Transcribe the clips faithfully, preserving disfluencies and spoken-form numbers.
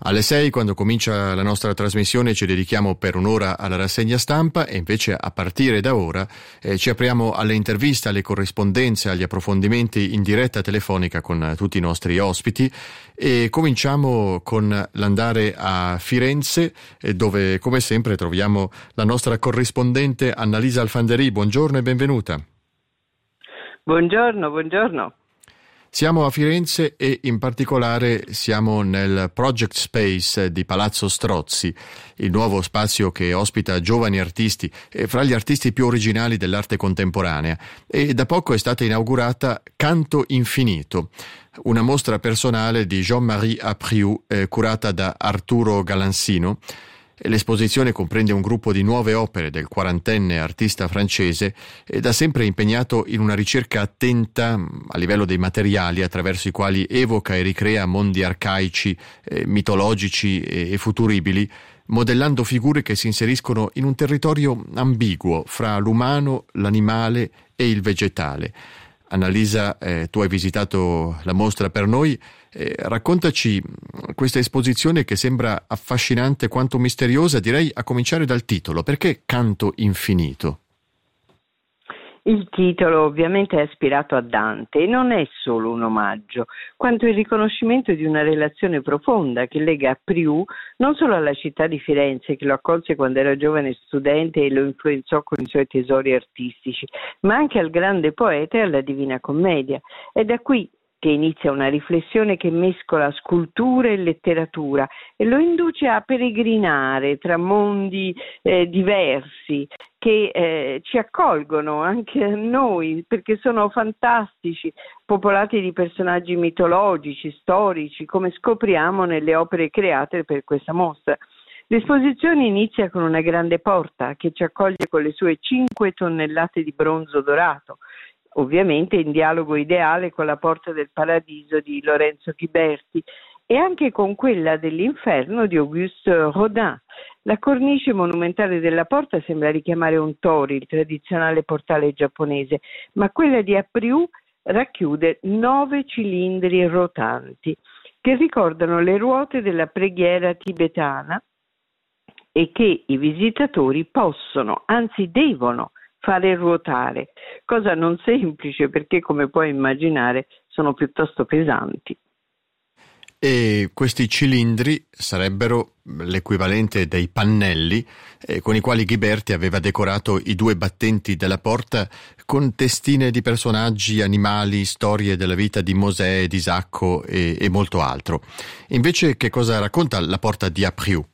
Alle sei, quando comincia la nostra trasmissione, ci dedichiamo per un'ora alla rassegna stampa e invece a partire da ora eh, ci apriamo alle interviste, alle corrispondenze, agli approfondimenti in diretta telefonica con tutti i nostri ospiti e cominciamo con l'andare a Firenze eh, dove come sempre troviamo la nostra corrispondente Annalisa Alfanderí. Buongiorno e benvenuta. Buongiorno, buongiorno. Siamo a Firenze e in particolare siamo nel Project Space di Palazzo Strozzi, il nuovo spazio che ospita giovani artisti, e fra gli artisti più originali dell'arte contemporanea. E da poco è stata inaugurata Canto Infinito, una mostra personale di Jean-Marie Apriou eh, curata da Arturo Galansino. L'esposizione comprende un gruppo di nuove opere del quarantenne artista francese e da sempre impegnato in una ricerca attenta a livello dei materiali attraverso i quali evoca e ricrea mondi arcaici, eh, mitologici e, e futuribili, modellando figure che si inseriscono in un territorio ambiguo fra l'umano, l'animale e il vegetale. Annalisa, eh, tu hai visitato la mostra per noi, eh, raccontaci questa esposizione che sembra affascinante quanto misteriosa, direi a cominciare dal titolo. Perché Canto Infinito? Il titolo ovviamente è ispirato a Dante e non è solo un omaggio, quanto il riconoscimento di una relazione profonda che lega Apriou non solo alla città di Firenze, che lo accolse quando era giovane studente e lo influenzò con i suoi tesori artistici, ma anche al grande poeta e alla Divina Commedia. È da qui che inizia una riflessione che mescola scultura e letteratura e lo induce a peregrinare tra mondi eh, diversi che eh, ci accolgono anche a noi, perché sono fantastici, popolati di personaggi mitologici, storici, come scopriamo nelle opere create per questa mostra. L'esposizione inizia con una grande porta che ci accoglie con le sue cinque tonnellate di bronzo dorato, ovviamente in dialogo ideale con la Porta del Paradiso di Lorenzo Ghiberti e anche con quella dell'Inferno di Auguste Rodin. La cornice monumentale della porta sembra richiamare un tori, il tradizionale portale giapponese, ma quella di Apriou racchiude nove cilindri rotanti che ricordano le ruote della preghiera tibetana e che i visitatori possono, anzi devono, fare ruotare, cosa non semplice perché, come puoi immaginare, sono piuttosto pesanti. E questi cilindri sarebbero l'equivalente dei pannelli eh, con i quali Ghiberti aveva decorato i due battenti della porta con testine di personaggi, animali, storie della vita di Mosè, di Isacco e, e molto altro. Invece che cosa racconta la porta di Apriou?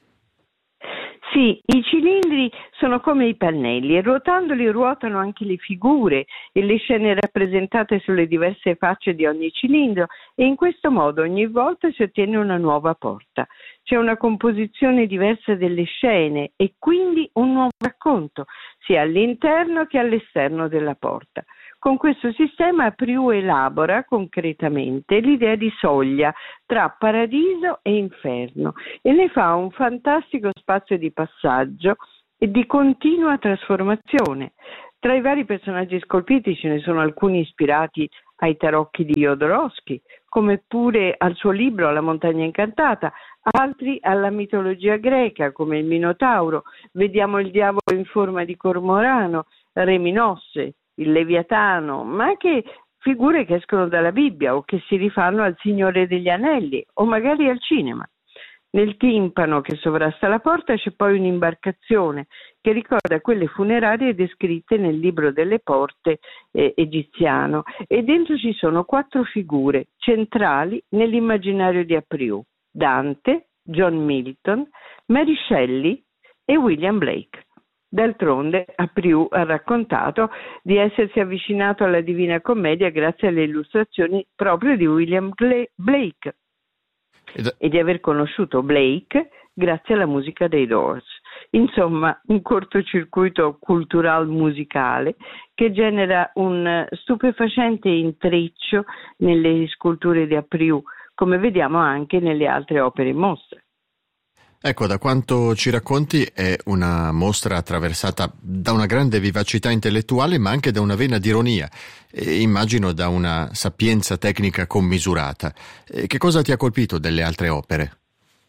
Sì, i cilindri sono come i pannelli e ruotandoli ruotano anche le figure e le scene rappresentate sulle diverse facce di ogni cilindro e in questo modo ogni volta si ottiene una nuova porta. C'è una composizione diversa delle scene e quindi un nuovo racconto, sia all'interno che all'esterno della porta. Con questo sistema Apriou elabora concretamente l'idea di soglia tra paradiso e inferno e ne fa un fantastico spazio di passaggio e di continua trasformazione. Tra i vari personaggi scolpiti ce ne sono alcuni ispirati ai tarocchi di Jodorowsky, come pure al suo libro La montagna incantata, altri alla mitologia greca come il Minotauro, vediamo il diavolo in forma di cormorano, Re Minosse, il Leviatano, ma anche figure che escono dalla Bibbia o che si rifanno al Signore degli Anelli o magari al cinema. Nel timpano che sovrasta la porta c'è poi un'imbarcazione che ricorda quelle funerarie descritte nel libro delle porte eh, egiziano e dentro ci sono quattro figure centrali nell'immaginario di Apriou: Dante, John Milton, Mary Shelley e William Blake. D'altronde Apriou ha raccontato di essersi avvicinato alla Divina Commedia grazie alle illustrazioni proprio di William Blake e di aver conosciuto Blake grazie alla musica dei Doors. Insomma, un cortocircuito cultural musicale che genera un stupefacente intreccio nelle sculture di Apriou, come vediamo anche nelle altre opere in mostra. Ecco, da quanto ci racconti è una mostra attraversata da una grande vivacità intellettuale, ma anche da una vena di ironia e immagino da una sapienza tecnica commisurata. E che cosa ti ha colpito delle altre opere?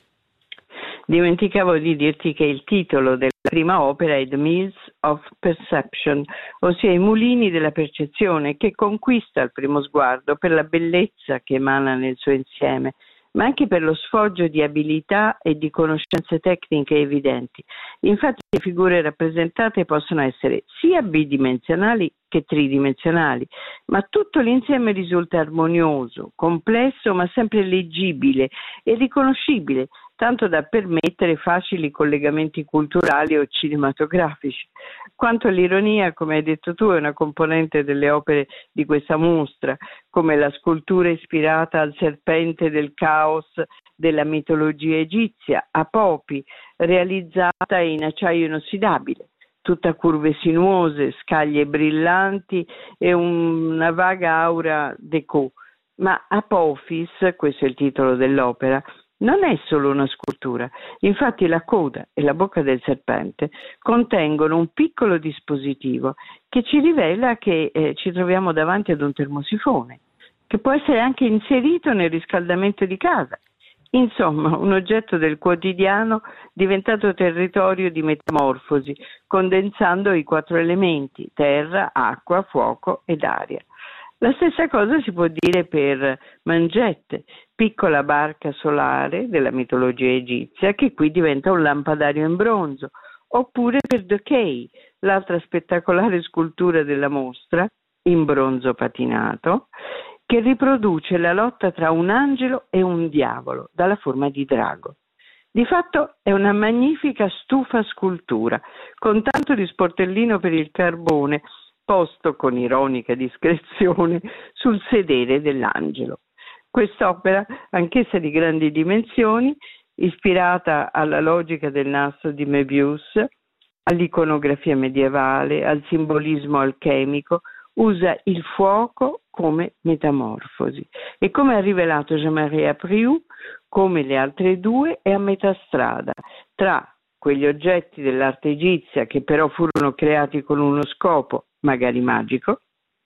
Dimenticavo di dirti che il titolo della prima opera è The Mills of Perception, ossia i mulini della percezione, che conquista al primo sguardo per la bellezza che emana nel suo insieme, ma anche per lo sfoggio di abilità e di conoscenze tecniche evidenti. Infatti le figure rappresentate possono essere sia bidimensionali che tridimensionali, ma tutto l'insieme risulta armonioso, complesso, ma sempre leggibile e riconoscibile, tanto da permettere facili collegamenti culturali o cinematografici. Quanto all'ironia, come hai detto tu, è una componente delle opere di questa mostra, come la scultura ispirata al serpente del caos della mitologia egizia, Apopi, realizzata in acciaio inossidabile, tutta curve sinuose, scaglie brillanti e una vaga aura déco. Ma Apophis, questo è il titolo dell'opera, non è solo una scultura. Infatti la coda e la bocca del serpente contengono un piccolo dispositivo che ci rivela che eh, ci troviamo davanti ad un termosifone, che può essere anche inserito nel riscaldamento di casa. Insomma, un oggetto del quotidiano diventato territorio di metamorfosi, condensando i quattro elementi: terra, acqua, fuoco ed aria. La stessa cosa si può dire per Mangette, piccola barca solare della mitologia egizia, che qui diventa un lampadario in bronzo, oppure per Decay, l'altra spettacolare scultura della mostra, in bronzo patinato, che riproduce la lotta tra un angelo e un diavolo, dalla forma di drago. Di fatto è una magnifica stufa scultura, con tanto di sportellino per il carbone, posto con ironica discrezione sul sedere dell'angelo. Quest'opera, anch'essa di grandi dimensioni, ispirata alla logica del nastro di Möbius, all'iconografia medievale, al simbolismo alchemico, usa il fuoco come metamorfosi e, come ha rivelato Jean-Marie Apriou, come le altre due è a metà strada tra quegli oggetti dell'arte egizia che però furono creati con uno scopo magari magico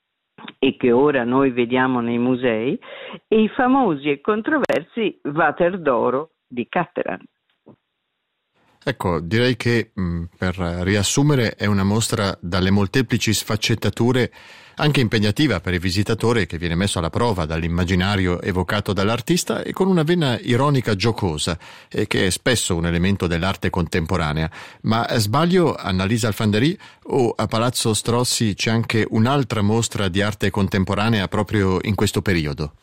e che ora noi vediamo nei musei, e i famosi e controversi Vater d'oro di Cattelan. Ecco, direi che mh, per riassumere è una mostra dalle molteplici sfaccettature, anche impegnativa per il visitatore, che viene messo alla prova dall'immaginario evocato dall'artista e con una vena ironica giocosa, eh, che è spesso un elemento dell'arte contemporanea. Ma sbaglio, Annalisa Alfandary, o a Palazzo Strozzi c'è anche un'altra mostra di arte contemporanea proprio in questo periodo?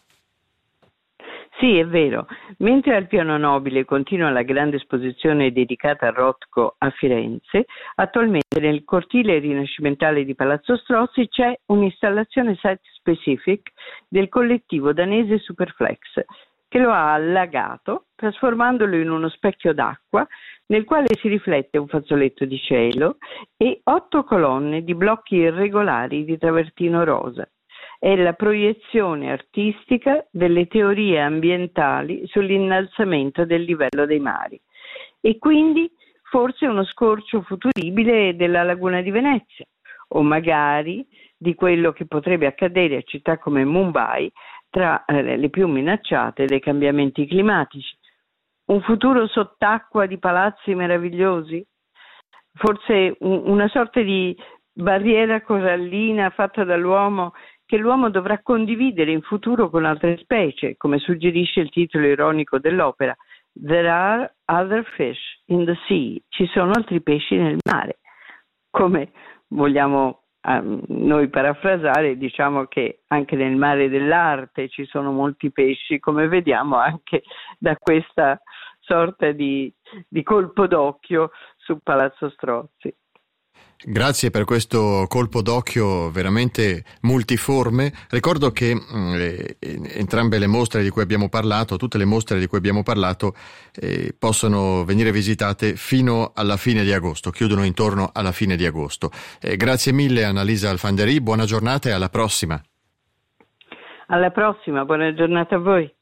Sì, è vero. Mentre al Piano Nobile continua la grande esposizione dedicata a Rothko a Firenze, attualmente nel cortile rinascimentale di Palazzo Strozzi c'è un'installazione site-specific del collettivo danese Superflex, che lo ha allagato trasformandolo in uno specchio d'acqua nel quale si riflette un fazzoletto di cielo e otto colonne di blocchi irregolari di travertino rosa. È la proiezione artistica delle teorie ambientali sull'innalzamento del livello dei mari e quindi forse uno scorcio futuribile della laguna di Venezia o magari di quello che potrebbe accadere a città come Mumbai tra eh, le più minacciate dai cambiamenti climatici. Un futuro sott'acqua di palazzi meravigliosi? Forse un, una sorta di barriera corallina fatta dall'uomo che l'uomo dovrà condividere in futuro con altre specie, come suggerisce il titolo ironico dell'opera, There are other fish in the sea. Ci sono altri pesci nel mare. Come vogliamo um, noi parafrasare, diciamo che anche nel mare dell'arte ci sono molti pesci, come vediamo anche da questa sorta di, di colpo d'occhio su Palazzo Strozzi. Grazie per questo colpo d'occhio veramente multiforme. Ricordo che eh, entrambe le mostre di cui abbiamo parlato, tutte le mostre di cui abbiamo parlato, eh, possono venire visitate fino alla fine di agosto, chiudono intorno alla fine di agosto. Eh, grazie mille Annalisa Alfandary, buona giornata e alla prossima. Alla prossima, buona giornata a voi.